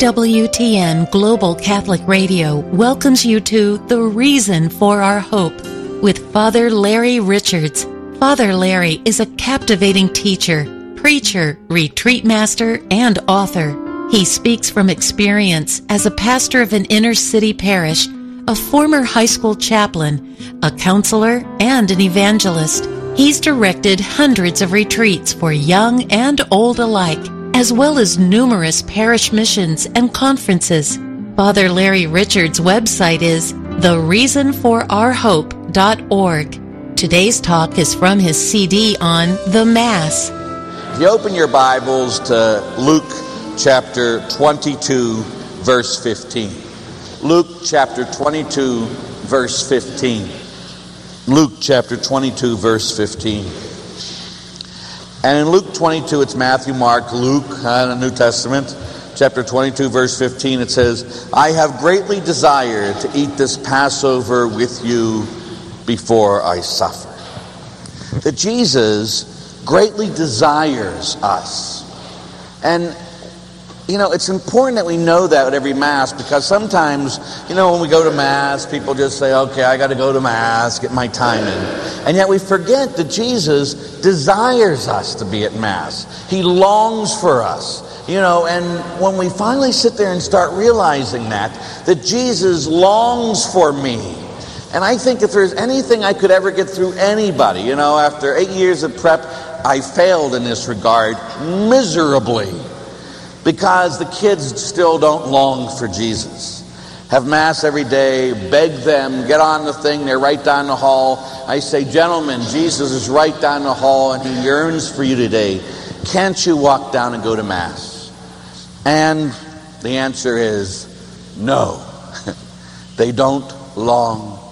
EWTN Global Catholic Radio welcomes you to The Reason for Our Hope with Father Larry Richards. Father Larry is a captivating teacher, preacher, retreat master, and author. He speaks from experience as a pastor of an inner-city parish, a former high school chaplain, a counselor, and an evangelist. He's directed hundreds of retreats for young and old alike, as well as numerous parish missions and conferences. Father Larry Richards' website is thereasonforourhope.org. Today's talk is from his CD on the Mass. If you open your Bibles to Luke chapter 22, verse 15. Luke chapter 22, verse 15. Luke chapter 22, verse 15. And in Luke 22, it's Matthew, Mark, Luke, the New Testament. Chapter 22, verse 15, it says, I have greatly desired to eat this Passover with you before I suffer. That Jesus greatly desires us. And, it's important that we know that at every Mass, because sometimes, when we go to Mass, people just say, okay, I got to go to Mass, get my time in. And yet we forget that Jesus desires us to be at Mass. He longs for us. And when we finally sit there and start realizing that Jesus longs for me. And I think if there's anything I could ever get through anybody, after 8 years of prep, I failed in this regard miserably. Because the kids still don't long for Jesus. Have Mass every day, beg them, get on the thing, they're right down the hall. I say, gentlemen, Jesus is right down the hall and he yearns for you today. Can't you walk down and go to Mass? And the answer is no. They don't long